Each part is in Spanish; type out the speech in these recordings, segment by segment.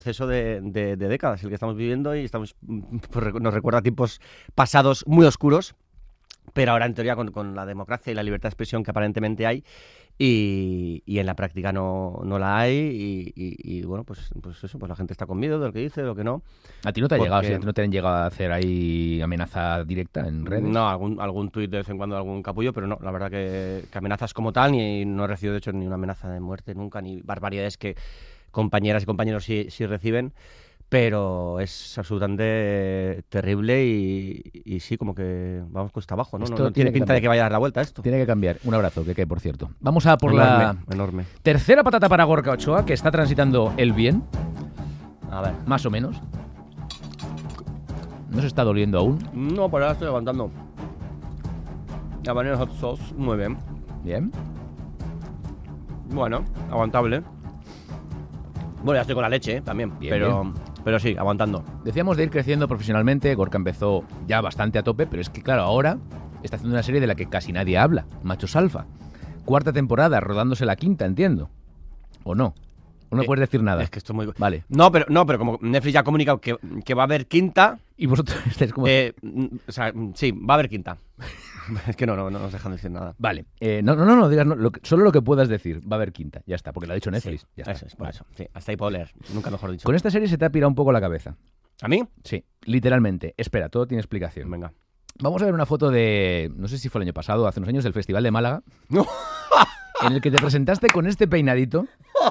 proceso de décadas el que estamos viviendo y nos recuerda a tiempos pasados muy oscuros, pero ahora en teoría con la democracia y la libertad de expresión que aparentemente hay y en la práctica no la hay y bueno, pues eso, pues la gente está con miedo de lo que dice, de lo que no. ¿A ti no te ha llegado, si no te han llegado a hacer ahí amenaza directa en redes? No, algún tuit de vez en cuando, algún capullo, pero no, la verdad que amenazas como tal, no he recibido de hecho ni una amenaza de muerte nunca, ni barbaridades que compañeras y compañeros sí reciben, pero es absolutamente terrible y sí, como que vamos cuesta abajo, ¿no? No tiene pinta de que vaya a dar la vuelta esto. Tiene que cambiar. Un abrazo, que por cierto. Vamos a por enorme. Tercera patata para Gorka Ochoa, que está transitando el bien. A ver. Más o menos. ¿No se está doliendo aún? No, por ahora estoy aguantando. La banana hot sauce, muy bien. Bien. Bueno, aguantable. Bueno, ya estoy con la leche, también, bien, pero sí, aguantando. Decíamos de ir creciendo profesionalmente. Gorka empezó ya bastante a tope, pero es que claro, ahora está haciendo una serie de la que casi nadie habla, Machos Alfa. 4ª temporada, rodándose la 5ª, entiendo. ¿O no? No me puedes decir nada. Es que esto es muy... Vale. No, pero como Netflix ya ha comunicado que va a haber 5ª... Y vosotros estáis como... o sea, sí, va a haber 5ª. Es que no nos dejan decir nada. Vale. No digas solo lo que puedas decir. Va a haber 5ª, ya está, porque lo ha dicho Netflix. Sí, ya está. Eso es, por eso. Sí, hasta ahí puedo leer. Nunca mejor dicho. Con esta serie se te ha pirado un poco la cabeza. ¿A mí? Sí, literalmente. Espera, todo tiene explicación. Venga. Vamos a ver una foto de... No sé si fue el año pasado, hace unos años, del Festival de Málaga. No. En el que te presentaste con este peinadito.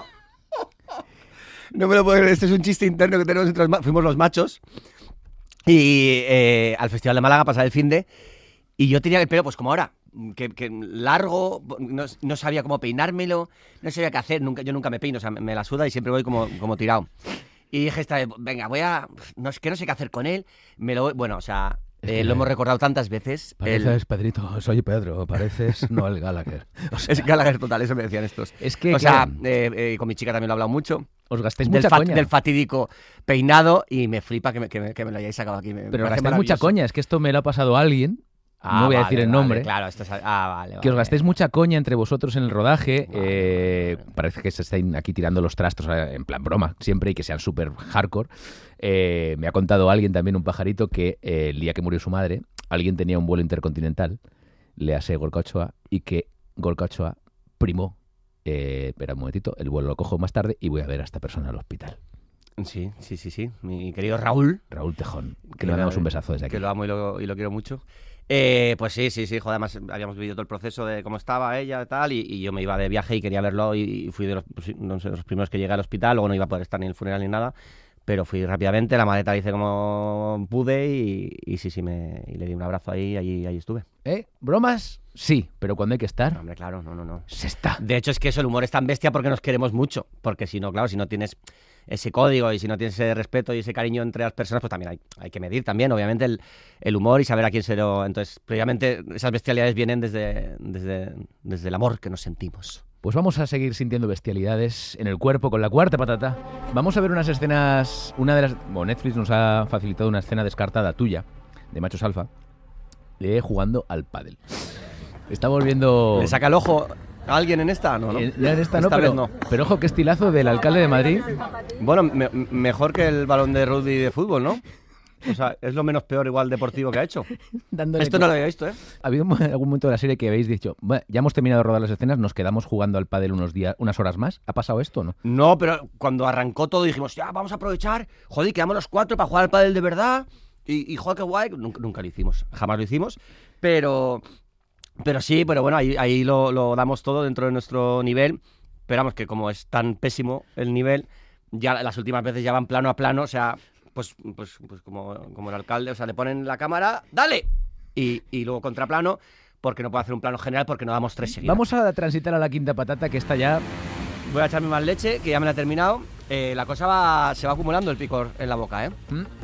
No me lo puedo creer. Este es un chiste interno que tenemos entre fuimos los machos. Y al Festival de Málaga pasaba el finde. Y yo tenía el pelo, pues como ahora, que largo, no sabía cómo peinármelo, no sabía qué hacer, yo nunca me peino, o sea, me la suda y siempre voy como tirado. Y dije esta vez, venga, no sé qué hacer con él, bueno, o sea, lo hemos recordado tantas veces. Pareces, Pedrito, soy Pedro, pareces Noel Gallagher. O sea, es Gallagher total, eso me decían estos. Es que, o sea, con mi chica también lo he hablado mucho. Os gastáis mucha coña. Del fatídico peinado y me flipa que me lo hayáis sacado aquí. Pero gastáis mucha coña, es que esto me lo ha pasado a alguien. No voy a decir el nombre. Claro, esto es... vale. Que os gastéis mucha coña entre vosotros en el rodaje. Parece que se estén aquí tirando los trastos en plan broma, siempre, y que sean súper hardcore. Me ha contado alguien también, un pajarito, que el día que murió su madre, alguien tenía un vuelo intercontinental, le hace Gorka Ochoa, y que Gorka Ochoa primó. Espera un momentito, el vuelo lo cojo más tarde y voy a ver a esta persona al hospital. Sí. Mi querido Raúl Tejón, que le damos un besazo desde aquí. Que lo amo y lo quiero mucho. Pues sí, joder, además habíamos vivido todo el proceso de cómo estaba ella y tal, y yo me iba de viaje y quería verlo y fui de los primeros que llegué al hospital, luego no iba a poder estar ni en el funeral ni nada, pero fui rápidamente, la maleta la hice como pude y sí, y le di un abrazo ahí estuve. ¿Bromas? Sí, pero cuando hay que estar... No, hombre, claro, no. Se está. De hecho, es que eso, el humor es tan bestia porque nos queremos mucho, porque si no, claro, si no tienes ese código y si no tienes ese respeto y ese cariño entre las personas, pues también hay que medir también, obviamente, el humor y saber a quién se lo... Entonces, previamente, esas bestialidades vienen desde el amor que nos sentimos. Pues vamos a seguir sintiendo bestialidades en el cuerpo con la 4ª patata. Vamos a ver unas escenas... Netflix nos ha facilitado una escena descartada tuya, de Machos Alfa, de jugando al pádel. Estamos viendo... ¿Le saca el ojo a alguien en esta? No. En esta no. Pero ojo, qué estilazo del alcalde de Madrid. Bueno, mejor que el balón de rugby de fútbol, ¿no? O sea, es lo menos peor igual deportivo que ha hecho. Esto no lo había visto, ¿eh? ¿Ha habido algún momento de la serie que habéis dicho, bueno, ya hemos terminado de rodar las escenas, nos quedamos jugando al pádel unas horas más? ¿Ha pasado esto o no? No, pero cuando arrancó todo dijimos, ya, vamos a aprovechar, joder, quedamos los 4 para jugar al pádel de verdad. Y joder, qué guay. Nunca lo hicimos, jamás lo hicimos, pero sí, pero bueno, ahí lo damos todo dentro de nuestro nivel, pero vamos, que como es tan pésimo el nivel, ya las últimas veces ya van plano a plano, o sea, pues como el alcalde, o sea, le ponen la cámara, ¡dale! Y luego contraplano, porque no puedo hacer un plano general porque no damos 3 seguidas. Vamos a transitar a la 5ª patata, que está ya... Voy a echarme más leche, que ya me la he terminado. La cosa se va acumulando el picor en la boca, ¿eh?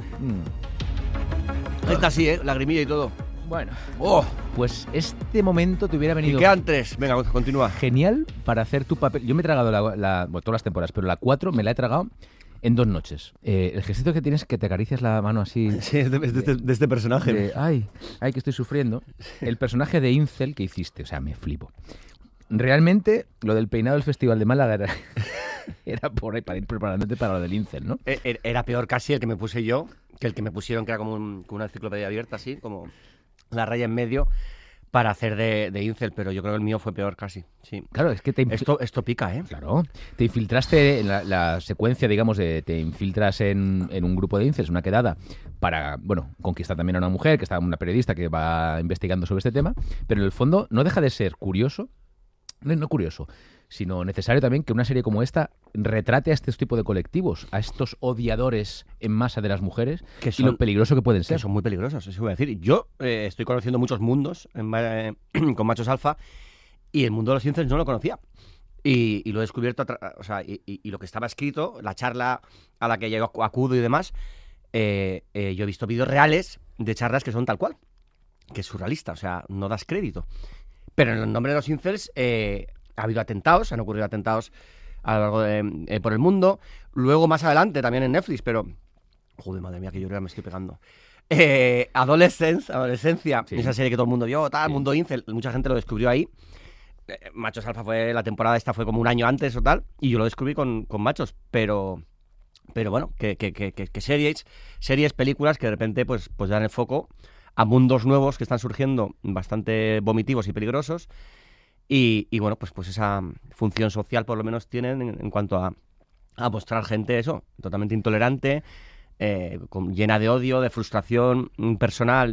Esta sí, lagrimilla y todo. Bueno, pues este momento te hubiera venido... Y quedan 3, venga, continúa. Genial para hacer tu papel. Yo me he tragado todas las temporadas, pero la 4 me la he tragado en 2 noches. El gestito que tienes es que te acaricias la mano así... Sí, es de este personaje. Ay, que estoy sufriendo. El personaje de Incel que hiciste, o sea, me flipo. Realmente, lo del peinado del Festival de Málaga Era para ir preparándote para lo del incel, ¿no? Era peor casi el que me puse yo que el que me pusieron, que era como una enciclopedia abierta, así, como la raya en medio, para hacer de incel, pero yo creo que el mío fue peor casi, sí. Claro, es que esto pica, ¿eh? Claro, te infiltraste en la secuencia, digamos, te infiltras en un grupo de incels, una quedada, para, bueno, conquistar también a una mujer, que está una periodista que va investigando sobre este tema, pero en el fondo no deja de ser curioso, no curioso, sino necesario también que una serie como esta retrate a este tipo de colectivos, a estos odiadores en masa de las mujeres y lo peligroso que pueden ser. Que son muy peligrosos, eso voy a decir. Yo estoy conociendo muchos mundos con machos alfa y el mundo de los incels no lo conocía. Y lo he descubierto, y lo que estaba escrito, la charla a la que yo acudo y demás, yo he visto vídeos reales de charlas que son tal cual, que es surrealista, o sea, no das crédito. Pero en el nombre de los incels ha habido atentados, han ocurrido atentados a lo largo por el mundo. Luego, más adelante, también en Netflix, pero... Joder, madre mía, que yo me estoy pegando. Adolescencia, sí. Esa serie que todo el mundo vio, tal, sí. Mundo incel, mucha gente lo descubrió ahí. Machos Alfa la temporada esta fue como un año antes o tal, y yo lo descubrí con machos, pero bueno, que series, películas que de repente pues dan el foco a mundos nuevos que están surgiendo bastante vomitivos y peligrosos. Y bueno, pues esa función social por lo menos tienen en cuanto a mostrar gente eso, totalmente intolerante, llena de odio, de frustración personal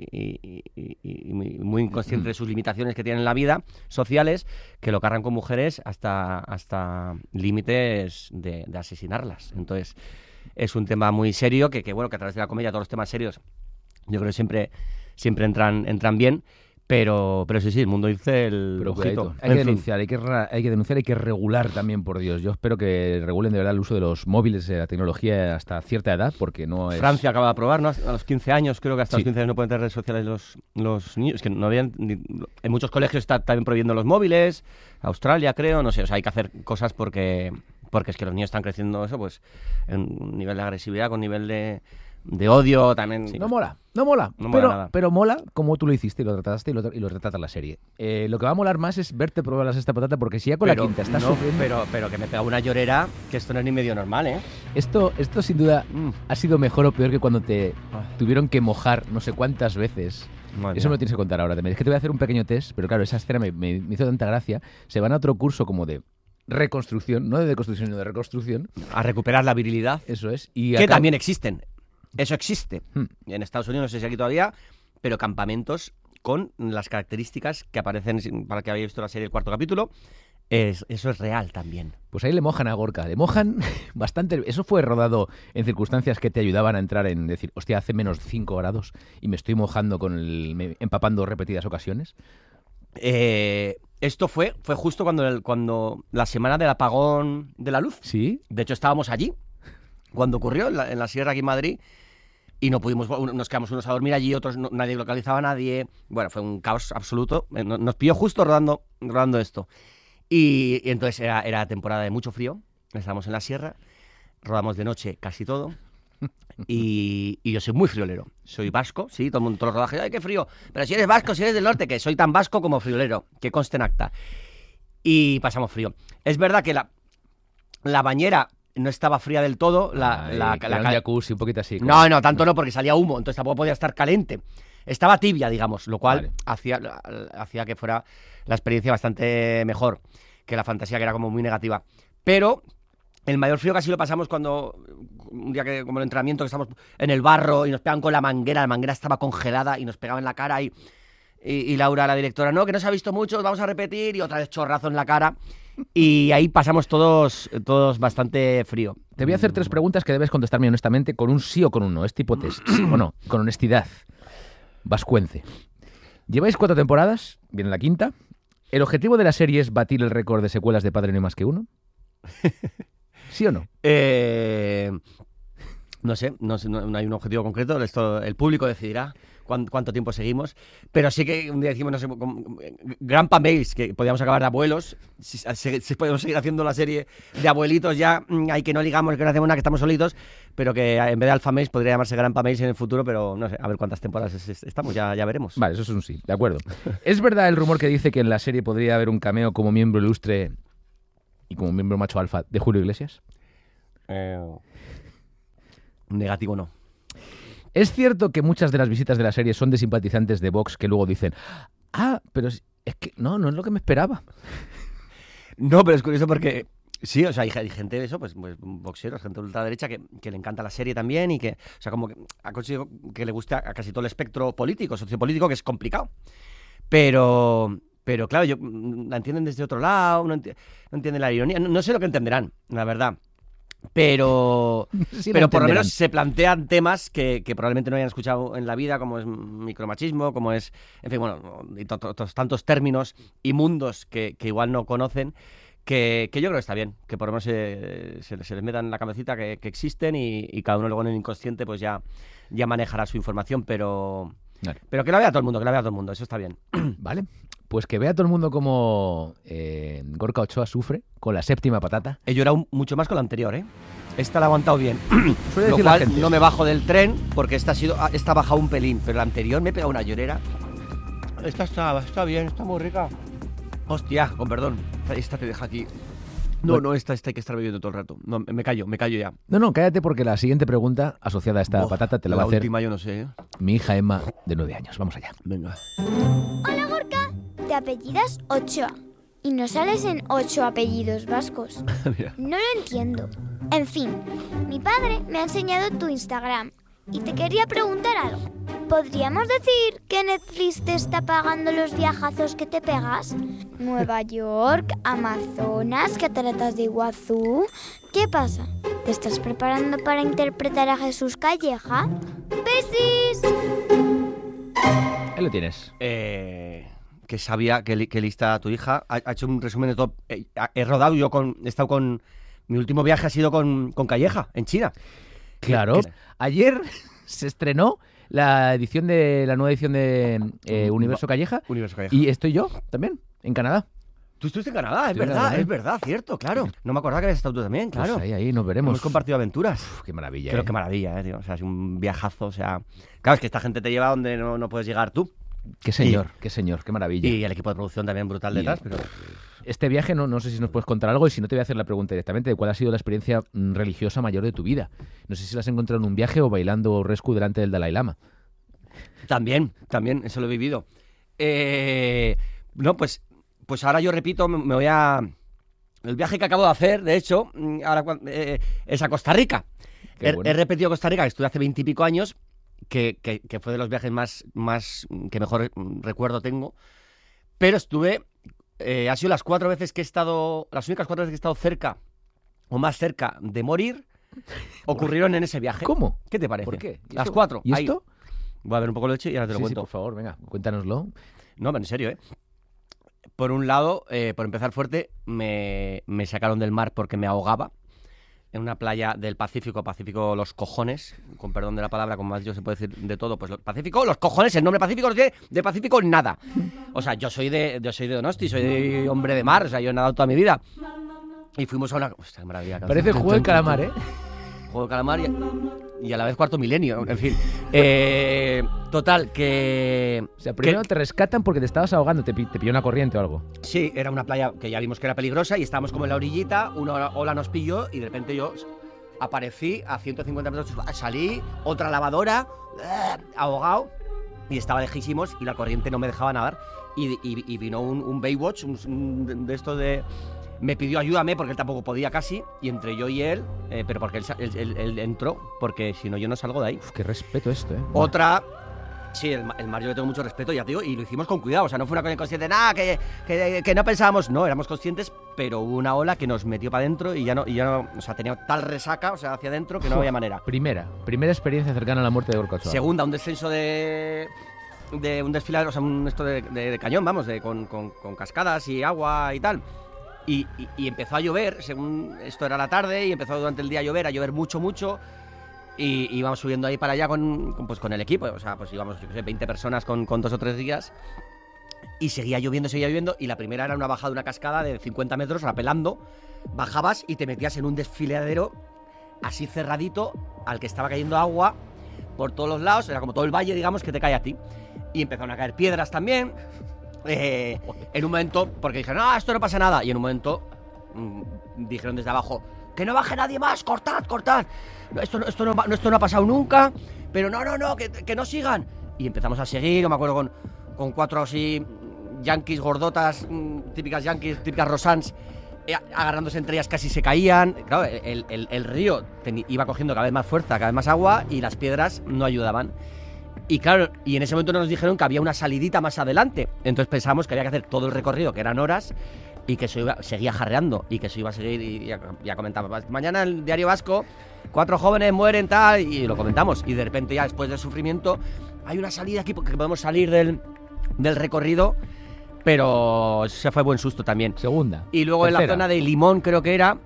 y muy inconsciente de sus limitaciones que tienen en la vida, sociales, que lo cargan con mujeres hasta límites de asesinarlas. Entonces, es un tema muy serio que bueno, que a través de la comedia todos los temas serios yo creo que siempre entran bien. Pero sí, el mundo dice el ojito. Hay que denunciar, hay que regular también, por Dios. Yo espero que regulen de verdad el uso de los móviles, de la tecnología hasta cierta edad, porque no es... Francia acaba de aprobar, ¿no? A los 15 años, creo que hasta los 15 años no pueden tener redes sociales los niños. Es que no habían... En muchos colegios está también prohibiendo los móviles, Australia, creo, no sé. O sea, hay que hacer cosas porque es que los niños están creciendo eso, pues, en un nivel de agresividad, con nivel de odio también. Sí. No mola, pero mola como tú lo hiciste y lo trataste y lo retratas la serie. Lo que va a molar más es verte probar la sexta patata, porque si ya con la quinta estás sufriendo... Pero que me pega una llorera, que esto no es ni medio normal, ¿eh? Esto sin duda ha sido mejor o peor que cuando te tuvieron que mojar no sé cuántas veces. Madre. Eso me lo tienes que contar ahora también. Es que te voy a hacer un pequeño test, pero claro, esa escena me hizo tanta gracia. Se van a otro curso como de reconstrucción, no de deconstrucción, sino de reconstrucción. A recuperar la virilidad. Eso es. Y que también existen. Eso existe. En Estados Unidos, no sé si aquí todavía, pero campamentos con las características que aparecen, para que habéis visto la serie, el cuarto capítulo, eso es real también. Pues ahí le mojan a Gorka, le mojan bastante. Eso fue rodado en circunstancias que te ayudaban a entrar en decir, hostia, hace menos 5 grados y me estoy mojando empapando repetidas ocasiones. Esto fue justo cuando la semana del apagón de la luz. Sí. De hecho, estábamos allí cuando ocurrió en la sierra aquí en Madrid. Y no pudimos, nos quedamos unos a dormir allí, otros nadie localizaba a nadie. Bueno, fue un caos absoluto. Nos pilló justo rodando esto. Y entonces era temporada de mucho frío. Estábamos en la sierra, rodamos de noche casi todo. Y yo soy muy friolero. Soy vasco, sí, todos los rodajes, ¡ay, qué frío! Pero si eres vasco, si eres del norte, que soy tan vasco como friolero, que conste en acta. Y pasamos frío. Es verdad que la bañera no estaba fría del todo. La jacuzzi, un poquito así. No, tanto no, porque salía humo, entonces tampoco podía estar caliente. Estaba tibia, digamos, lo cual hacía que fuera la experiencia bastante mejor que la fantasía, que era como muy negativa. Pero el mayor frío casi lo pasamos cuando, un día que como el entrenamiento, que estamos en el barro y nos pegan con la manguera estaba congelada y nos pegaba en la cara y Laura, la directora, no, que no se ha visto mucho, vamos a repetir, y otra vez chorrazo en la cara. Y ahí pasamos todos bastante frío. Te voy a hacer 3 preguntas que debes contestarme honestamente con un sí o con un no. Es tipo test, ¿sí o no? Con honestidad. Vascuence. Lleváis 4 temporadas, viene la quinta. ¿El objetivo de la serie es batir el récord de secuelas de Padre No Hay Más Que Uno? ¿Sí o no? No sé, no hay un objetivo concreto. Esto el público decidirá cuánto tiempo seguimos, pero sí que un día decimos, no sé, Grandpa Mails, que podíamos acabar de abuelos, si podemos seguir haciendo la serie de abuelitos ya, hay que no ligamos, que no hacemos nada, que estamos solitos, pero que en vez de Alpha Mails podría llamarse Grandpa Mails en el futuro, pero no sé, a ver cuántas temporadas estamos, ya veremos. Vale, eso es un sí, de acuerdo. ¿Es verdad el rumor que dice que en la serie podría haber un cameo como miembro ilustre y como miembro macho alfa de Julio Iglesias? Negativo no. ¿Es cierto que muchas de las visitas de la serie son de simpatizantes de Vox que luego dicen, pero es que no es lo que me esperaba? No, pero es curioso porque sí, o sea, hay gente de eso, pues boxeros, gente de ultraderecha que le encanta la serie también y que, o sea, como que ha conseguido que le guste a casi todo el espectro político, sociopolítico, que es complicado. Pero claro, la entienden desde otro lado, no entienden la ironía, no sé lo que entenderán, la verdad. Pero por lo menos se plantean temas que probablemente no hayan escuchado en la vida, como es micromachismo, como es, en fin, bueno, y tantos términos y mundos que igual no conocen, que yo creo que está bien, que por lo menos se les meta en la cabecita que existen y cada uno luego en el inconsciente pues ya manejará su información, pero que la vea todo el mundo, eso está bien. Vale, pues que vea todo el mundo como Gorka Ochoa sufre con la séptima patata. He llorado mucho más con la anterior, ¿eh? Esta la he aguantado bien. Suele Lo decir cual la gente. No me bajo del tren porque esta ha bajado un pelín, pero la anterior me he pegado una llorera. Esta está bien, está muy rica. Hostia, con perdón. Esta te deja aquí. No, esta hay que estar bebiendo todo el rato. No, me callo ya. No, cállate porque la siguiente pregunta asociada a esta patata te la va a hacer última yo no sé, ¿eh? mi hija Emma, de 9 años. Vamos allá. Venga. Hola, Gorka. Te apellidas Ochoa y no sales en 8 apellidos vascos. No lo entiendo. En fin, mi padre me ha enseñado tu Instagram y te quería preguntar algo. ¿Podríamos decir que Netflix te está pagando los viajazos que te pegas? Nueva York, Amazonas, Cataratas de Iguazú. ¿Qué pasa? ¿Te estás preparando para interpretar a Jesús Calleja? ¡Besis! Ahí lo tienes. Que sabía, que lista tu hija. Ha hecho un resumen de todo. He rodado, he estado con... Mi último viaje ha sido con Calleja, en China. Claro. Ayer se estrenó la nueva edición de Universo Calleja. Universo Calleja. Y estoy yo también, en Canadá. Tú estuviste en Canadá, es verdad, cierto, claro. No me acordaba que habías estado tú también, claro. Pues ahí nos veremos. Hemos compartido aventuras. Qué maravilla. Qué maravilla, tío. O sea, es un viajazo, o sea... Claro, es que esta gente te lleva donde no puedes llegar tú. Qué señor, qué maravilla. Y el equipo de producción también brutal detrás, pero... Este viaje, no sé si nos puedes contar algo y si no te voy a hacer la pregunta directamente de cuál ha sido la experiencia religiosa mayor de tu vida. No sé si la has encontrado en un viaje o bailando rescue delante del Dalai Lama. También, eso lo he vivido. No, pues ahora yo repito, me voy a... El viaje que acabo de hacer, de hecho, ahora es a Costa Rica. Bueno. He repetido Costa Rica, que estuve hace 20 y pico años, que fue de los viajes más que mejor recuerdo tengo. Pero estuve... ha sido las únicas 4 veces que he estado cerca, o más cerca de morir, ocurrieron en ese viaje. ¿Cómo? ¿Qué te parece? ¿Por qué? Las 4. ¿Y esto? Voy a ver un poco de leche y ahora te lo cuento. Sí, por favor, venga, cuéntanoslo. No, pero en serio, ¿eh? Por un lado, por empezar fuerte, me sacaron del mar porque me ahogaba en una playa del Pacífico los cojones, con perdón de la palabra, como más yo se puede decir de todo, pues Pacífico, los cojones, el nombre Pacífico no tiene de Pacífico nada. O sea, yo soy de Donosti, soy hombre de mar, o sea, yo he nadado toda mi vida. Y fuimos a una... Hostia, maravilla. Parece juego del calamar, ¿eh? Juego del calamar y a la vez cuarto milenio, en fin. Total, que... O sea, primero te rescatan porque te estabas ahogando, te pilló una corriente o algo. Sí, era una playa que ya vimos que era peligrosa y estábamos como en la orillita, una ola nos pilló y de repente yo aparecí a 150 metros, salí, otra lavadora, ahogado, y estaba lejísimos y la corriente no me dejaba nadar. Y vino un Baywatch, de esto de... Me pidió ayúdame porque él tampoco podía casi, y entre yo y él, pero porque él entró, porque si no yo no salgo de ahí. Uf, qué respeto esto, ¿eh? Otra... Sí, el mar yo le tengo mucho respeto, ya te digo, y lo hicimos con cuidado, o sea, no fue una cosa inconsciente, nada, que no pensábamos, no, éramos conscientes, pero hubo una ola que nos metió para adentro y ya no, o sea, tenía tal resaca, o sea, hacia adentro, que no había manera. Primera experiencia cercana a la muerte de Gorka Ochoa. Segunda, un descenso de un desfiladero, o sea, esto de cañón, vamos, con cascadas y agua y tal. Y empezó a llover, según esto era la tarde, y empezó durante el día a llover mucho, y íbamos subiendo ahí para allá con el equipo, o sea, pues íbamos, yo qué sé, 20 personas con 2 o 3 días, y seguía lloviendo, y la primera era una bajada de una cascada de 50 metros, rapelando, bajabas y te metías en un desfiladero así cerradito, al que estaba cayendo agua por todos los lados, era como todo el valle, digamos, que te cae a ti, y empezaron a caer piedras también. En un momento, porque dije, no, esto no pasa nada, y en un momento dijeron desde abajo, que no baje nadie más, cortad. Esto no ha pasado nunca, pero no, que no sigan. Y empezamos a seguir, yo me acuerdo con 4 así yanquis gordotas, típicas yanquis, típicas rosans, agarrándose entre ellas, casi se caían. Claro, el río iba cogiendo cada vez más fuerza, cada vez más agua, y las piedras no ayudaban. Y claro, y en ese momento nos dijeron que había una salidita más adelante. Entonces pensamos que había que hacer todo el recorrido, que eran horas, y que seguía jarreando, y que se iba a seguir, y ya comentaba, mañana el Diario Vasco, 4 jóvenes mueren, tal, y lo comentamos. Y de repente ya después del sufrimiento, hay una salida aquí porque podemos salir del recorrido, pero se fue buen susto también. Segunda. Y luego tercera. en la zona de Limón, creo que era,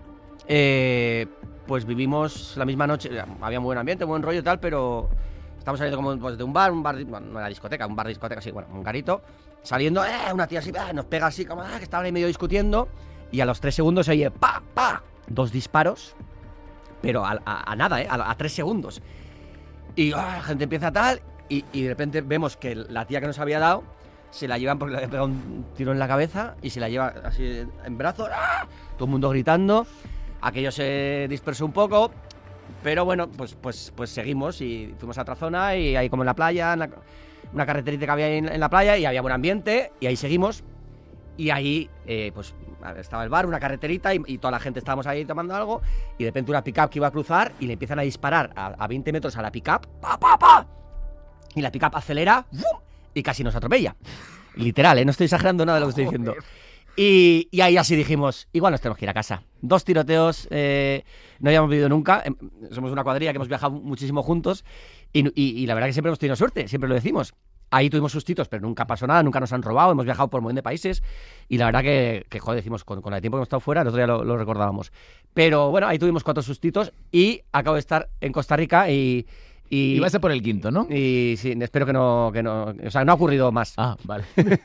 pues vivimos la misma noche, había muy buen ambiente, buen rollo y tal, pero estamos saliendo como pues, de un bar, bueno, no era discoteca, un bar-discoteca, sí, bueno, un garito, saliendo, una tía así, nos pega así, como que estaban ahí medio discutiendo, y a los 3 segundos se oye, ¡pa! 2 disparos, pero a nada, a 3 segundos. Y la gente empieza tal, y de repente vemos que la tía que nos había dado, se la llevan porque le había pegado un tiro en la cabeza, y se la lleva así en brazos, todo el mundo gritando, aquello se dispersó un poco. Pero bueno, pues seguimos y fuimos a otra zona, y ahí como en la playa, una carreterita que había ahí en la playa, y había buen ambiente, y ahí seguimos. Y ahí pues estaba el bar, una carreterita, y toda la gente estábamos ahí tomando algo, y de repente una pick-up que iba a cruzar, y le empiezan a disparar a 20 metros a la pick-up, ¡pa! Y la pick-up acelera, ¡bum! Y casi nos atropella. Literal, no estoy exagerando nada de lo que estoy diciendo. Y ahí así dijimos, igual nos tenemos que ir a casa. 2 tiroteos, no habíamos vivido nunca. Somos una cuadrilla que hemos viajado muchísimo juntos, y la verdad que siempre hemos tenido suerte, siempre lo decimos. Ahí tuvimos sustitos, pero nunca pasó nada, nunca nos han robado, hemos viajado por un montón de países, y la verdad que joder, decimos, con el tiempo que hemos estado fuera, el otro día lo recordábamos. Pero bueno, ahí tuvimos 4 sustitos, y acabo de estar en Costa Rica, y vas a por el quinto, ¿no? Y sí, espero que no, o sea, no ha ocurrido más. Ah, vale.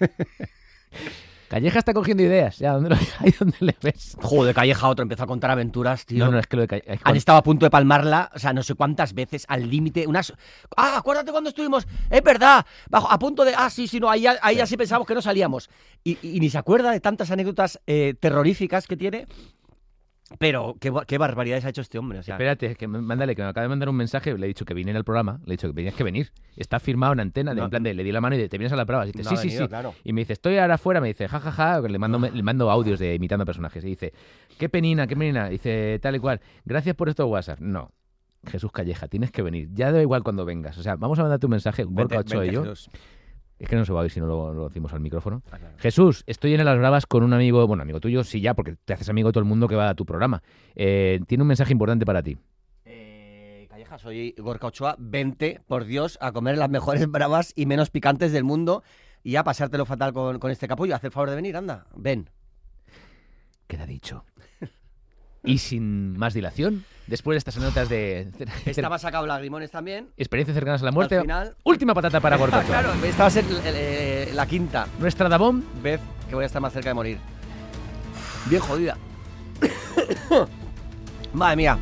Calleja está cogiendo ideas, ya, ahí donde le ves. Joder, Calleja otro empezó a contar aventuras, tío. No, es que lo de Calleja... Han estado a punto de palmarla, o sea, no sé cuántas veces, al límite, acuérdate cuando estuvimos, es verdad, a punto de, sí, no, ahí ya sí pensábamos que no salíamos. Y ni se acuerda de tantas anécdotas terroríficas que tiene. Pero qué barbaridades ha hecho este hombre. O sea. Espérate, que me acaba de mandar un mensaje, le he dicho que viniera al programa, le he dicho que tenías que venir. Está firmado en antena, en plan de, le di la mano y te vienes a la prueba. Y dice, sí. Claro. Y me dice, estoy ahora afuera, me dice, jajaja, le mando audios de imitando personajes. Y dice, qué penina. Dice, tal y cual, gracias por estos WhatsApp. No, Jesús Calleja, tienes que venir. Ya da igual cuando vengas. O sea, vamos a mandarte un mensaje, Gorka Ochoa y yo. Jesús. Es que no se va a oír si no lo decimos al micrófono. Claro. Jesús, estoy en Las Bravas con un amigo, bueno, amigo tuyo, sí ya, porque te haces amigo de todo el mundo que va a tu programa. Tiene un mensaje importante para ti. Calleja, soy Gorka Ochoa, vente, por Dios, a comer las mejores bravas y menos picantes del mundo, y a pasártelo fatal con este capullo. Haz el favor de venir, anda, ven. Queda dicho. Y sin más dilación, después de estas anécdotas de... Estaba sacado lagrimones también. Experiencias cercanas a la muerte. Al final... Última patata para Gorka Ochoa. Claro, esta va a ser la quinta. Nuestra Dabón. Vez que voy a estar más cerca de morir. Bien jodida. Madre mía.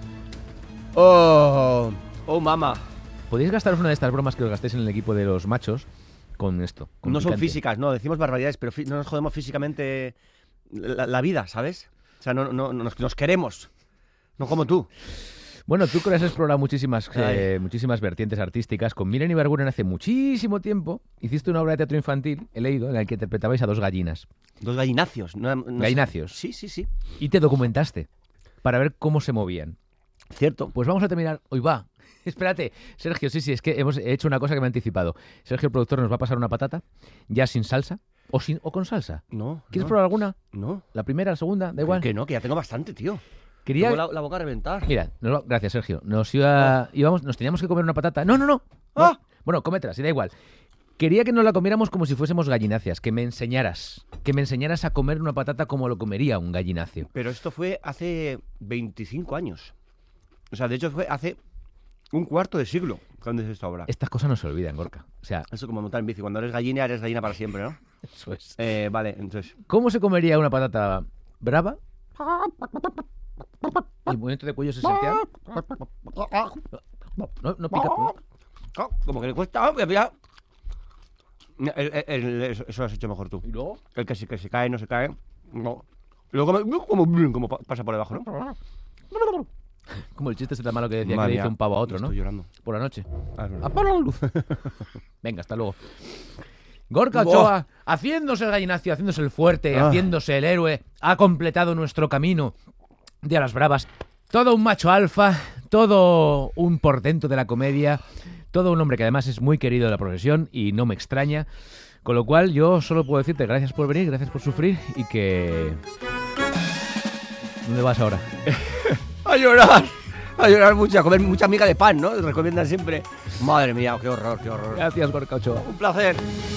Oh, mamá. Podéis gastaros una de estas bromas que os gastéis en el equipo de los machos con esto. Con no picante. son físicas, no, decimos barbaridades, pero no nos jodemos físicamente la vida, ¿sabes? O sea, no nos queremos. No como tú. Bueno, tú que has explorado muchísimas vertientes artísticas. Con Miren Ibarguren hace muchísimo tiempo hiciste una obra de teatro infantil, he leído, en la que interpretabais a 2 gallinas. 2 gallinacios. Gallinacios. Sí. Y te documentaste para ver cómo se movían. Cierto. Pues vamos a terminar. Hoy va. Espérate, Sergio, sí, es que he hecho una cosa que me ha anticipado. Sergio, el productor, nos va a pasar una patata, ya sin salsa, o con salsa. No. ¿Quieres probar alguna? No. ¿La primera, la segunda? Da igual. Que no, que ya tengo bastante, tío. Quería... Tengo la boca a reventar. Mira, gracias, Sergio. Nos teníamos que comer una patata. No. Bueno, cómetela, si da igual. Quería que nos la comiéramos como si fuésemos gallináceas, que me enseñaras a comer una patata como lo comería un gallináceo. Pero esto fue hace 25 años. O sea, de hecho fue hace un cuarto de siglo cuando es esta obra. Estas cosas no se olvidan, Gorka. O sea, eso como montar en bici. Cuando eres gallina para siempre, ¿no? Eso es. Vale, entonces... ¿Cómo se comería una patata brava? El movimiento de cuello es esencial. No pica. Como que le cuesta... Eso lo has hecho mejor tú. ¿Y luego? El que se cae, no se cae. No. Luego como pasa por debajo, ¿no? Como el chiste ese tan malo que decía Madre que le dice mía, un pavo a otro, ¿no? estoy llorando. Por la noche. Es verdad. ¡Apaga la luz! Venga, hasta luego. Gorka Buah. Ochoa, haciéndose el gallinacio, haciéndose el fuerte, haciéndose el héroe, ha completado nuestro camino de a las bravas. Todo un macho alfa, todo un portento de la comedia, todo un hombre que además es muy querido de la profesión y no me extraña. Con lo cual yo solo puedo decirte gracias por venir, gracias por sufrir y que... ¿Dónde vas ahora? A llorar. A llorar mucho, a comer mucha miga de pan, ¿no? Recomiendan siempre. Madre mía, qué horror, qué horror. Gracias, Gorka Ochoa. Un placer.